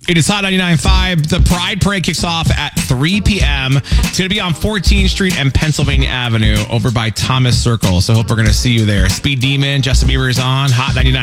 It is Hot 99.5. The Pride Parade kicks off at 3 p.m. It's going to be on 14th Street and Pennsylvania Avenue over by Thomas Circle. So hope we're going to see you there. Speed Demon, Justin Bieber is on. Hot 99.